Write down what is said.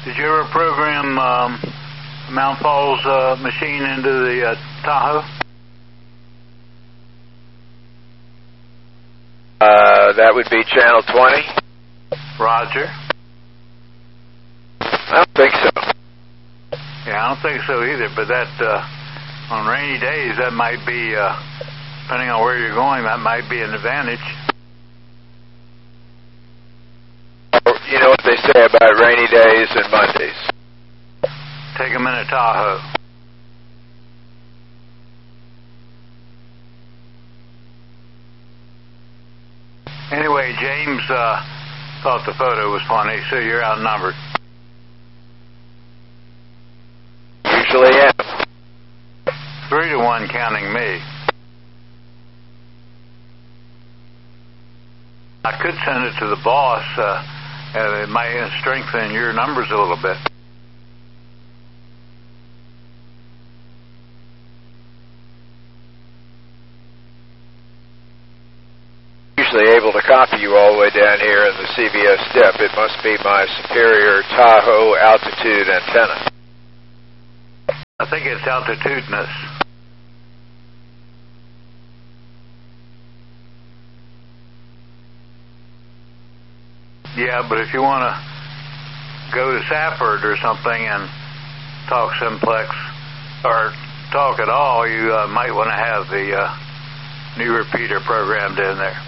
Did you ever program Mount Falls machine into the Tahoe? That would be channel 20. Roger. I don't think so. Yeah, I don't think so either, but that, on rainy days, that might be, depending on where you're going, that might be an advantage. You know what they say about rainy days and Mondays? Take them in a Tahoe. Anyway, James thought the photo was funny, so you're outnumbered. Usually am. 3-1 counting me. I could send it to the boss, and it might strengthen your numbers a little bit. Usually able to copy you all the way down here in the CBS step. It must be my superior Tahoe altitude antenna. I think it's altitudinous. Yeah, but if you want to go to Safford or something and talk simplex or talk at all, you might want to have the new repeater programmed in there.